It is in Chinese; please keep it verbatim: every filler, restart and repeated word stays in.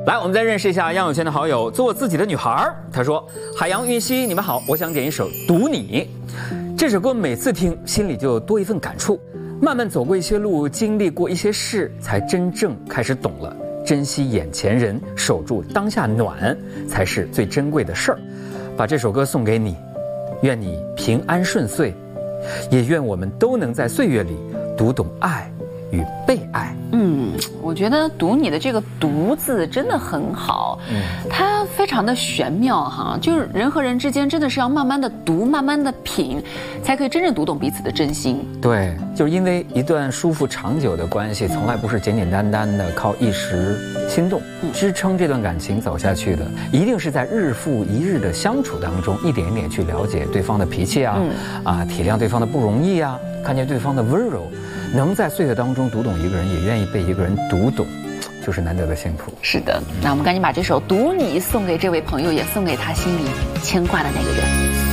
来，我们再认识一下杨有钱的好友，做自己的女孩。她说：“海洋、云溪，你们好，我想点一首《读你》。这首歌每次听，心里就多一份感触。慢慢走过一些路，经历过一些事，才真正开始懂了，珍惜眼前人，守住当下暖，才是最珍贵的事儿。把这首歌送给你，愿你平安顺遂，也愿我们都能在岁月里读懂爱与被爱。” 嗯，我觉得读你的这个读字真的很好，嗯，它非常的玄妙哈，就是人和人之间真的是要慢慢的读，慢慢的品，才可以真正读懂彼此的真心。 对，就是因为一段舒服长久的关系，从来不是简简单单的靠一时心动支撑这段感情走下去的，一定是在日复一日的相处当中，一点一点去了解对方的脾气啊，嗯、啊，体谅对方的不容易啊，看见对方的温柔。能在岁月当中读懂一个人，也愿意被一个人读懂，就是难得的幸福。 是的，那我们赶紧把这首《读你》送给这位朋友，也送给他心里牵挂的那个人。